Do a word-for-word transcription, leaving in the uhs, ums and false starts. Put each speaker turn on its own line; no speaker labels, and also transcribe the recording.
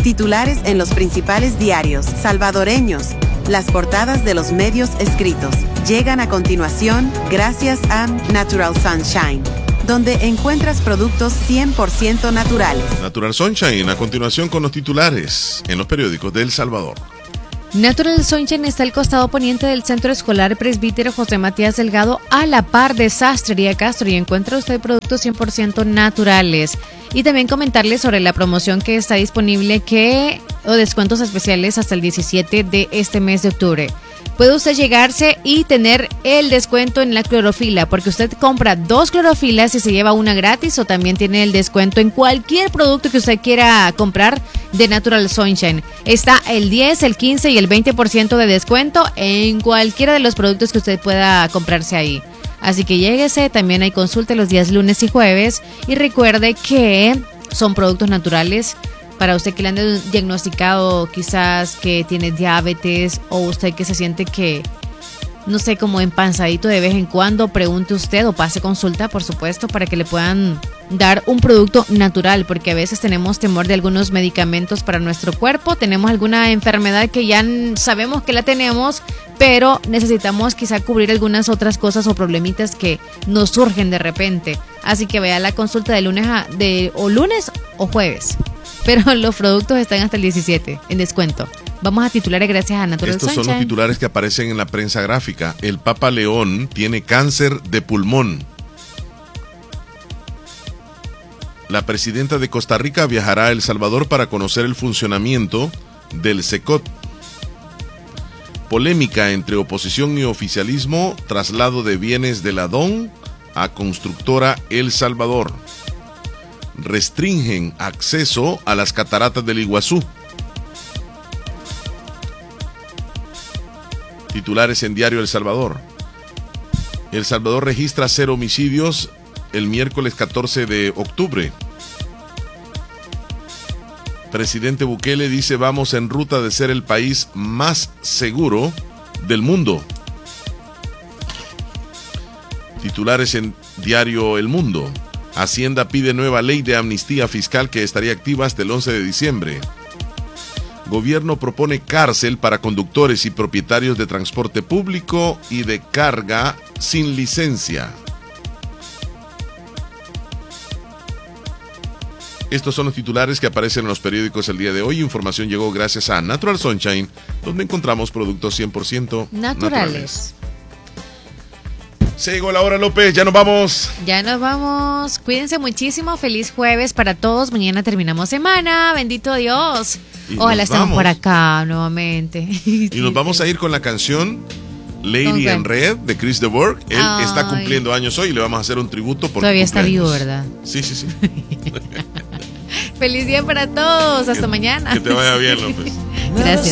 Titulares en los principales diarios salvadoreños. Las portadas de los medios escritos llegan a continuación gracias a Natural Sunshine, donde encuentras productos cien por ciento naturales.
Natural Sunshine, a continuación con los titulares en los periódicos de El Salvador.
Natural Sunshine está al costado poniente del Centro Escolar Presbítero José Matías Delgado, a la par de Sastrería Castro, y encuentra usted productos cien por ciento naturales. Y también comentarles sobre la promoción que está disponible que o descuentos especiales hasta el diecisiete de este mes de octubre. Puede usted llegarse y tener el descuento en la clorofila, porque usted compra dos clorofilas y se lleva una gratis, o también tiene el descuento en cualquier producto que usted quiera comprar de Natural Sunshine. Está el diez, el quince y el veinte por ciento de descuento en cualquiera de los productos que usted pueda comprarse ahí. Así que lléguese, también hay consulta los días lunes y jueves, y recuerde que son productos naturales. Para usted que le han diagnosticado quizás que tiene diabetes, o usted que se siente que, no sé, como empanzadito de vez en cuando, pregunte usted o pase consulta, por supuesto, para que le puedan dar un producto natural, porque a veces tenemos temor de algunos medicamentos para nuestro cuerpo, tenemos alguna enfermedad que ya sabemos que la tenemos, pero necesitamos quizá cubrir algunas otras cosas o problemitas que nos surgen de repente. Así que vea la consulta de lunes a, de, o lunes o jueves. Pero los productos están hasta el diecisiete en descuento. Vamos a titulares gracias a Natural
Estos
Sunshine.
son los titulares que aparecen en la prensa gráfica. El Papa León tiene cáncer de pulmón. La presidenta de Costa Rica viajará a El Salvador para conocer el funcionamiento del SECOT. Polémica entre oposición y oficialismo, traslado de bienes de la D O N a constructora El Salvador. Restringen acceso a las cataratas del Iguazú. Titulares en Diario El Salvador. El Salvador registra cero homicidios el miércoles catorce de octubre. Presidente Bukele dice: vamos en ruta de ser el país más seguro del mundo. Titulares en Diario El Mundo. Hacienda pide nueva ley de amnistía fiscal que estaría activa hasta el once de diciembre. Gobierno propone cárcel para conductores y propietarios de transporte público y de carga sin licencia. Estos son los titulares que aparecen en los periódicos el día de hoy. Información llegó gracias a Natural Sunshine, donde encontramos productos cien por ciento naturales. naturales. Se llegó la hora, López, ya nos vamos.
Ya nos vamos. Cuídense muchísimo. Feliz jueves para todos. Mañana terminamos semana. Bendito Dios.
Y
Ojalá estemos por acá nuevamente.
Y nos vamos a ir con la canción Lady in Red de Chris de Burgh. Él Ay. está cumpliendo años hoy y le vamos a hacer un tributo por
Todavía está vivo, ¿verdad?
Sí, sí, sí.
Feliz día para todos. Hasta
que,
mañana.
Que te vaya bien, López.
Gracias.